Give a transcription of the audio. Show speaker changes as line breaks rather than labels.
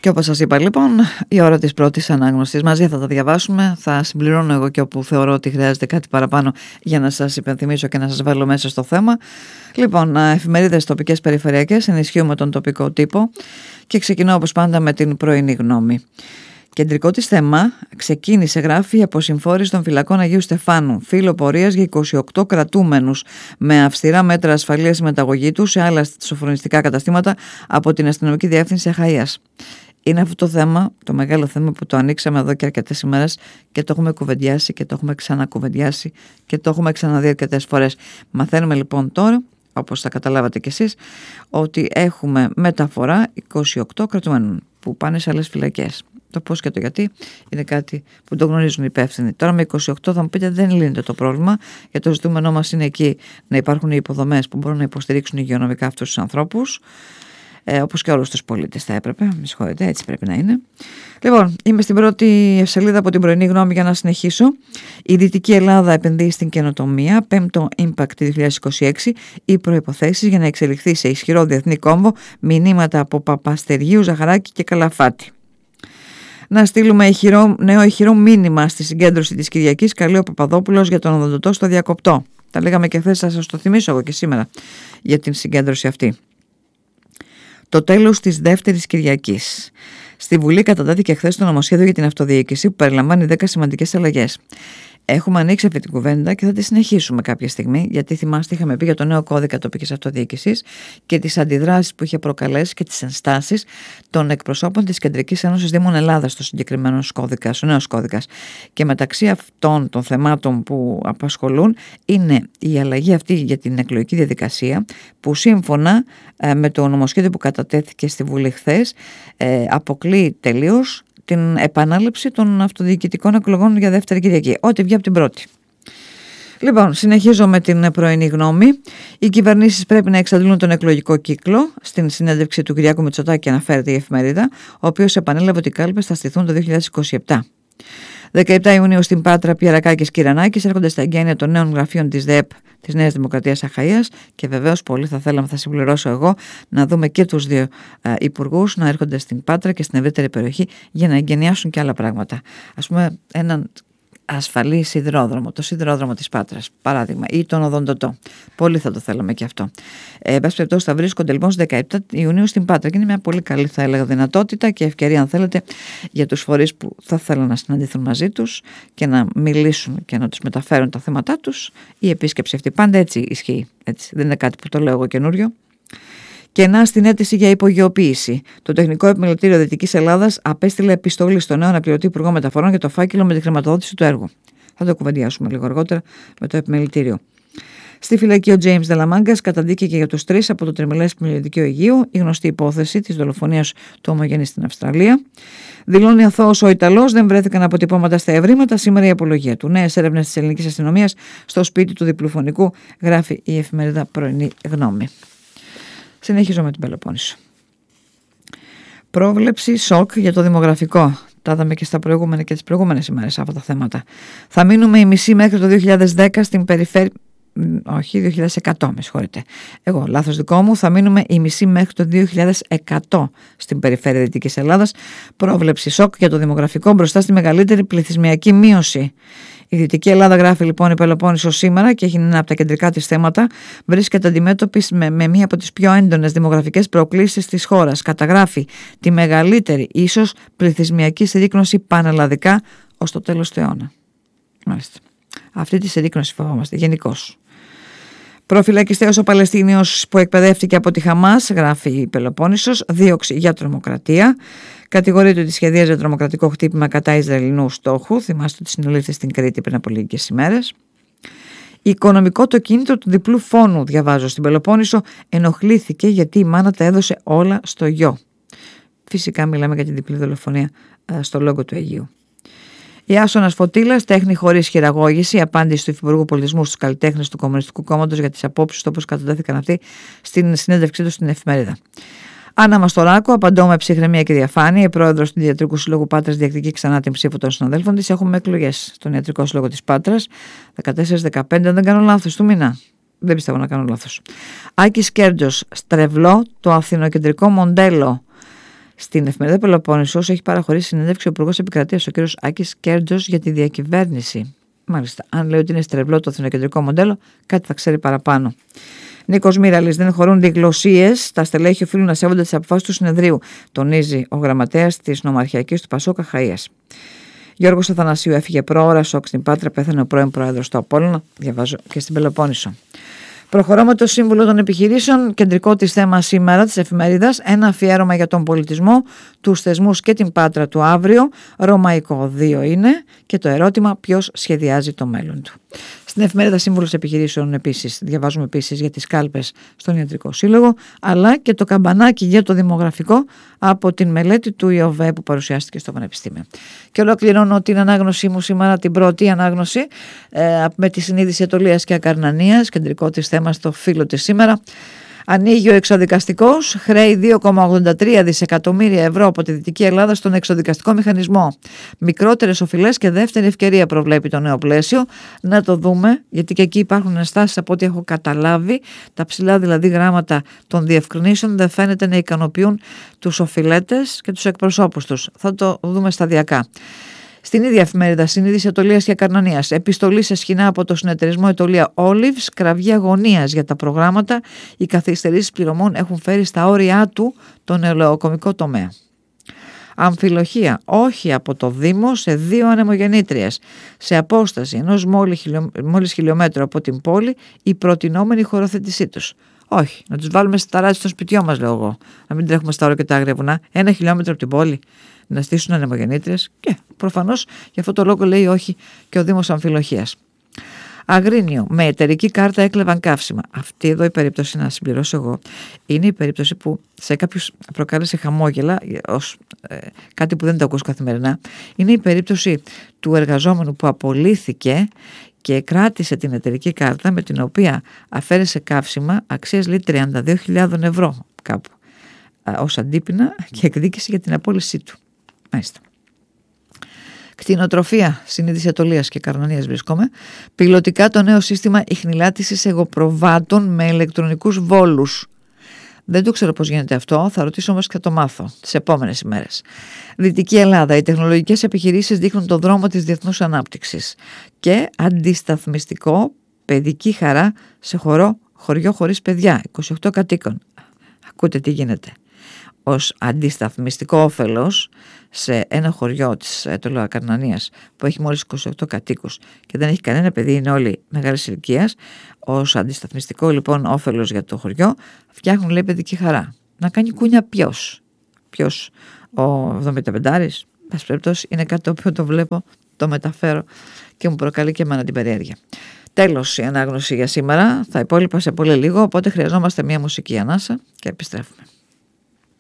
Και όπως σας είπα λοιπόν, η ώρα της πρώτης ανάγνωσης. Μαζί θα τα διαβάσουμε, θα συμπληρώνω εγώ και όπου θεωρώ ότι χρειάζεται κάτι παραπάνω για να σας υπενθυμίσω και να σας βάλω μέσα στο θέμα. Λοιπόν, εφημερίδες τοπικές περιφερειακές, ενισχύουμε τον τοπικό τύπο και ξεκινώ όπως πάντα με την πρωινή γνώμη. Κεντρικό της θέμα ξεκίνησε, γράφει, η αποσυμφόρηση των φυλακών Αγίου Στεφάνου. Φύλλο πορείας για 28 κρατούμενους με αυστηρά μέτρα ασφαλείας στη μεταγωγή τους σε άλλα σοφρονιστικά καταστήματα από την Αστυνομική Διεύθυνση Αχαΐας. Είναι αυτό το θέμα, το μεγάλο θέμα που το ανοίξαμε εδώ και αρκετές ημέρες και το έχουμε κουβεντιάσει και το έχουμε ξανακουβεντιάσει και το έχουμε ξαναδεί αρκετές φορές. Μαθαίνουμε λοιπόν τώρα, όπως θα καταλάβατε κι εσείς, ότι έχουμε μεταφορά 28 κρατούμενων που πάνε σε άλλες φυλακές. Το πώς και το γιατί είναι κάτι που το γνωρίζουν οι υπεύθυνοι. Τώρα με 28 θα μου πείτε δεν λύνεται το πρόβλημα, γιατί το ζητούμενό μας είναι εκεί να υπάρχουν οι υποδομές που μπορούν να υποστηρίξουν υγειονομικά αυτούς τους ανθρώπους, όπως και όλους τους πολίτες θα έπρεπε. Με συγχωρείτε, έτσι πρέπει να είναι. Λοιπόν, είμαι στην πρώτη σελίδα από την πρωινή γνώμη για να συνεχίσω. Η Δυτική Ελλάδα επενδύει στην καινοτομία. 5ο Impact 2026. Οι προϋποθέσεις για να εξελιχθεί σε ισχυρό διεθνή κόμβο. Μηνύματα από Παπαστεργίου, Ζαχαράκη και Καλαφάτη. Να στείλουμε νέο ηχηρό μήνυμα στη συγκέντρωση της Κυριακής. Καλεί ο Παπαδόπουλος για τον οδοντοτό στο Διακοπτό. Τα λέγαμε και χθες, θα σας το θυμίσω εγώ και σήμερα για την συγκέντρωση αυτή. Το τέλος της δεύτερης Κυριακής. Στη Βουλή κατατάθηκε χθες το νομοσχέδιο για την αυτοδιοίκηση που περιλαμβάνει 10 σημαντικές αλλαγές. Έχουμε ανοίξει αυτή την κουβέντα και θα τη συνεχίσουμε κάποια στιγμή, γιατί θυμάστε, είχαμε πει για το νέο κώδικα τοπικής αυτοδιοίκησης και τις αντιδράσεις που είχε προκαλέσει και τις ενστάσεις των εκπροσώπων της Κεντρικής Ένωσης Δήμων Ελλάδας στο συγκεκριμένο κώδικα, ο νέος κώδικας. Και μεταξύ αυτών των θεμάτων που απασχολούν είναι η αλλαγή αυτή για την εκλογική διαδικασία, που σύμφωνα με το νομοσχέδιο που κατατέθηκε στη Βουλή χθες, αποκλείει τελείως την επανάληψη των αυτοδιοικητικών εκλογών για δεύτερη Κυριακή, ό,τι βγει από την πρώτη. Λοιπόν, συνεχίζω με την πρωινή γνώμη. Οι κυβερνήσεις πρέπει να εξαντλούν τον εκλογικό κύκλο. Στην συνέντευξη του Κυριάκου Μητσοτάκη αναφέρεται η εφημερίδα, ο οποίος επανέλαβε ότι οι κάλπες θα στηθούν το 2027. 17 Ιουνίου στην Πάτρα, Πιερακάκης και Ρανάκης έρχονται στα εγγένεια των νέων γραφείων της ΔΕΕΠ, της Νέας Δημοκρατίας Αχαΐας, και βεβαίως πολύ θα θέλαμε, θα συμπληρώσω εγώ, να δούμε και τους δύο υπουργούς να έρχονται στην Πάτρα και στην ευρύτερη περιοχή για να εγγενιάσουν και άλλα πράγματα. Ας πούμε, έναν ασφαλή σιδηρόδρομο, το σιδηρόδρομο της Πάτρας, παράδειγμα, ή τον οδοντοτό. Πολύ θα το θέλαμε και αυτό. Εν πάση περιπτώσει, θα βρίσκονται λοιπόν στις 17 Ιουνίου στην Πάτρα και είναι μια πολύ καλή, θα έλεγα, δυνατότητα και ευκαιρία, αν θέλετε, για τους φορείς που θα θέλουν να συναντηθούν μαζί τους και να μιλήσουν και να τους μεταφέρουν τα θέματά τους. Η επίσκεψη αυτή πάντα έτσι ισχύει. Έτσι. Δεν είναι κάτι που το λέω εγώ καινούριο. Και να στην αίτηση για υπογειοποίηση. Το Τεχνικό Επιμελητήριο Δυτικής Ελλάδας απέστειλε επιστολή στον νέο αναπληρωτή Υπουργό Μεταφορών για το φάκελο με τη χρηματοδότηση του έργου. Θα το κουβεντιάσουμε λίγο αργότερα με το Επιμελητήριο. Στη φυλακή ο James Δελαμάγκας καταδίκηκε για τους 3 από το Τριμελές Επιμελητικό Αιγείου, η γνωστή υπόθεση της δολοφονίας του ομογενή στην Αυστραλία. Δηλώνει αθώος ο Ιταλός, δεν βρέθηκαν αποτυπώματα στα ευρήματα. Σήμερα η απολογία του. Νέες έρευνες της ελληνικής αστυνομίας στο σπίτι του διπλοφωνικού, γράφει η εφημερίδα Πρωινή Γνώμη. Συνεχίζω με την Πελοπόννησο. Πρόβλεψη σοκ για το δημογραφικό. Τα είδαμε και τις προηγούμενες ημέρες αυτά τα θέματα. Θα μείνουμε οι μισοί μέχρι το 2010 στην περιφέρεια. Όχι, 2100, με συγχωρείτε. Εγώ, λάθος δικό μου. Θα μείνουμε οι μισοί μέχρι το 2100 στην περιφέρεια Δυτικής Ελλάδας. Πρόβλεψη σοκ για το δημογραφικό μπροστά στη μεγαλύτερη πληθυσμιακή μείωση. Η Δυτική Ελλάδα, γράφει λοιπόν η Πελοπόννησος σήμερα, και έχει ένα από τα κεντρικά της θέματα, βρίσκεται αντιμέτωπη με μία από τις πιο έντονες δημογραφικές προκλήσεις της χώρας. Καταγράφει τη μεγαλύτερη ίσως πληθυσμιακή συρρίκνωση πανελλαδικά ως το τέλος του αιώνα. Μάλιστα. Αυτή τη συρρίκνωση φοβόμαστε γενικώς. Προφυλακιστέος ο Παλαιστίνιος που εκπαιδεύτηκε από τη Χαμάς, γράφει η Πελοπόννησος, δίωξη για τρομοκρατία. Κατηγορείται ότι σχεδίαζε τρομοκρατικό χτύπημα κατά Ισραηλινού στόχου. Θυμάστε ότι συνελήφθη στην Κρήτη πριν από λίγες ημέρες. Οικονομικό το κίνητρο του διπλού φόνου, διαβάζω στην Πελοπόννησο, ενοχλήθηκε γιατί η μάνα τα έδωσε όλα στο γιο. Φυσικά μιλάμε για την διπλή δολοφονία στο λόγο του Αιγείου. Ιάσονας Φωτήλας, τέχνη χωρίς χειραγώγηση, απάντηση του Υφυπουργού Πολιτισμού στους καλλιτέχνες του Κομμουνιστικού Κόμματος για τις απόψεις του όπως κατατέθηκαν αυτοί στην συνέντευξή του στην εφημερίδα. Άννα Μαστοράκου, απαντώ με ψυχραιμία και διαφάνεια. Η πρόεδρος του Ιατρικού Συλλόγου Πάτρας διεκδικεί ξανά την ψήφο των συναδέλφων της. Έχουμε εκλογές στον Ιατρικό Σύλλογο της Πάτρας, 14-15, αν δεν κάνω λάθος, του μήνα. Δεν πιστεύω να κάνω λάθος. Άκης Κέρτζος, στρεβλό το αθηνοκεντρικό μοντέλο. Στην εφημερίδα Πελοπόννησος έχει παραχωρήσει συνέντευξη ο Υπουργός Επικρατείας, ο κ. Άκης Κέρτζος, για τη διακυβέρνηση. Μάλιστα, αν λέει ότι είναι στρεβλό το εθνοκεντρικό μοντέλο, κάτι θα ξέρει παραπάνω. Νίκος Μοίραλης, δεν χωρούν διγλωσσίες. Τα στελέχη οφείλουν να σέβονται τις αποφάσεις του συνεδρίου, τονίζει ο γραμματέας της νομαρχιακής του Πασόκ Αχαΐας. Γιώργος Αθανασίου έφυγε πρόωρα, σοκ στην Πάτρα, πέθανε ο πρώην πρόεδρος του Απόλλωνα, διαβάζω και στην Πελοπόννησο. Προχωρώ με το Σύμβουλο των Επιχειρήσεων. Κεντρικό της θέμα σήμερα της εφημερίδας, ένα αφιέρωμα για τον πολιτισμό, τους θεσμούς και την Πάτρα του αύριο. Ρωμαϊκό 2 είναι και το ερώτημα ποιος σχεδιάζει το μέλλον του. Στην εφημερίδα Σύμβουλος Επιχειρήσεων επίσης διαβάζουμε επίσης για τις κάλπες στον Ιατρικό Σύλλογο, αλλά και το καμπανάκι για το δημογραφικό από την μελέτη του ΙΟΒΕ που παρουσιάστηκε στο Πανεπιστήμιο. Και ολοκληρώνω την ανάγνωσή μου σήμερα, την πρώτη ανάγνωση, με τη συνείδηση Αιτωλίας και Ακαρνανίας, κεντρικό της θέμα στο φύλλο της σήμερα. Ανοίγει ο εξοδικαστικός, χρέη 2,83 δισεκατομμύρια ευρώ από τη Δυτική Ελλάδα στον εξοδικαστικό μηχανισμό. Μικρότερες οφειλές και δεύτερη ευκαιρία προβλέπει το νέο πλαίσιο. Να το δούμε, γιατί και εκεί υπάρχουν ενστάσεις από ό,τι έχω καταλάβει. Τα ψηλά δηλαδή γράμματα των διευκρινήσεων δεν φαίνεται να ικανοποιούν τους οφειλέτες και τους εκπροσώπους τους. Θα το δούμε σταδιακά. Στην ίδια εφημερίδα, συνείδηση Αιτωλίας και Ακαρνανίας. Επιστολή σε σκηνά από το συνεταιρισμό Αιτωλία Olives, κραυγή αγωνίας για τα προγράμματα. Οι καθυστερήσεις πληρωμών έχουν φέρει στα όρια του τον ελαιοκομικό τομέα. Αμφιλοχεία, όχι από το Δήμο σε 2 ανεμογεννήτριες. Σε απόσταση ενός μόλις χιλιόμετρου από την πόλη, η προτινόμενη χωροθέτησή τους. Όχι, να τους βάλουμε στα ταράτια στο σπιτιό μας, λέω εγώ. Να μην τρέχουμε στα όρια και τα άγρια βουνά. 1 χιλιόμετρο από την πόλη. Να στήσουν ανεμογεννήτριες και προφανώς γι' αυτό το λόγο λέει όχι και ο Δήμος Αμφιλοχείας. Αγρίνιο, με εταιρική κάρτα έκλεβαν καύσιμα. Αυτή εδώ η περίπτωση, να συμπληρώσω εγώ, είναι η περίπτωση που σε κάποιους προκάλεσε χαμόγελα ως κάτι που δεν το ακούς καθημερινά. Είναι η περίπτωση του εργαζόμενου που απολύθηκε και κράτησε την εταιρική κάρτα με την οποία αφαίρεσε καύσιμα αξίας λέει 32.000 ευρώ κάπου ως αντίπεινα και εκδίκηση για την απόλυσή του. Μάλιστα. Κτηνοτροφία, συνείδηση Αιτωλίας και Ακαρνανίας βρίσκομαι. Πιλωτικά το νέο σύστημα ιχνηλάτησης εγωπροβάτων με ηλεκτρονικούς βόλους. Δεν το ξέρω πώς γίνεται αυτό, θα ρωτήσω όμως και θα το μάθω τις επόμενες ημέρες. Δυτική Ελλάδα, οι τεχνολογικές επιχειρήσεις δείχνουν τον δρόμο της διεθνούς ανάπτυξης. Και αντισταθμιστικό, παιδική χαρά σε χωριό χωρίς παιδιά, 28 κατοίκων. Ακούτε τι γίνεται. Ως αντισταθμιστικό όφελος σε ένα χωριό της Ακαρνανίας που έχει μόλις 28 κατοίκους και δεν έχει κανένα παιδί, είναι όλοι μεγάλης ηλικίας, ως αντισταθμιστικό λοιπόν όφελος για το χωριό φτιάχνουν λέει παιδική χαρά. Να κάνει κούνια ποιος ο 75άρης, πας περιπτώσει, είναι κάτι το οποίο το βλέπω, το μεταφέρω και μου προκαλεί και εμένα την περιέργεια. Τέλος η ανάγνωση για σήμερα, τα υπόλοιπα σε πολύ λίγο, οπότε χρειαζόμαστε μια μουσική ανάσα και επιστρέφουμε.